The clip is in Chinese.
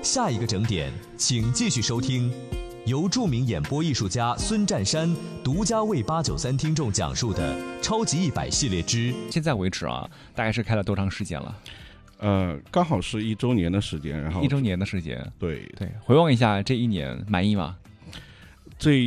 下一个整点，请继续收听由著名演播艺术家孙占山独家为893听众讲述的《超级100系列之》。 现在为止啊，大概是开了多长时间了？ 刚好是1周年的时间，然后 1周年的时间。 对， 回望一下这一年，满意吗？ 这